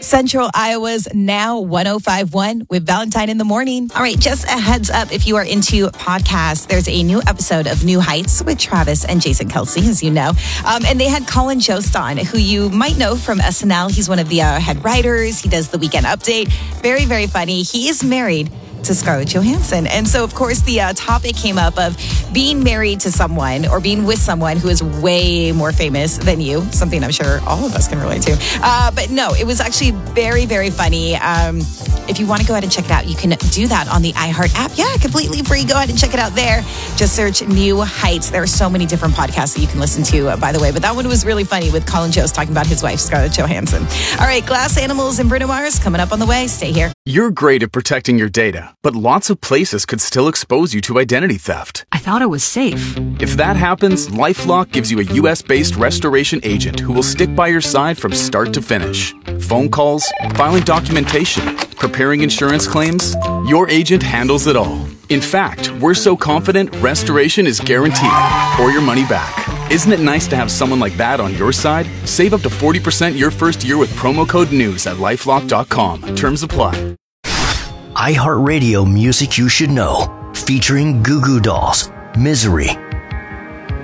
Central Iowa's Now 105.1 with Valentine in the Morning. All right, just a heads up, if you are into podcasts, there's a new episode of New Heights with Travis and Jason Kelsey, as you know. And they had Colin Jost on, who you might know from SNL. He's one of the head writers. He does the Weekend Update. Very, very funny. He is married to Scarlett Johansson. And so, of course, the topic came up of being married to someone or being with someone who is way more famous than you, something I'm sure all of us can relate to. But no, it was actually very, very funny. If you want to go ahead and check it out, you can do that on the iHeart app. Yeah, completely free. Go ahead and check it out there. Just search New Heights. There are so many different podcasts that you can listen to, by the way. But that one was really funny with Colin Jost talking about his wife, Scarlett Johansson. All right, Glass Animals and Bruno Mars coming up on the way. Stay here. You're great at protecting your data, but lots of places could still expose you to identity theft. I thought it was safe. If that happens, LifeLock gives you a U.S.-based restoration agent who will stick by your side from start to finish. Phone calls, filing documentation, preparing insurance claims, your agent handles it all. In fact, we're so confident restoration is guaranteed or your money back. Isn't it nice to have someone like that on your side? Save up to 40% your first year with promo code NEWS at LifeLock.com. Terms apply. iHeartRadio Music You Should Know, featuring Goo Goo Dolls, Misery,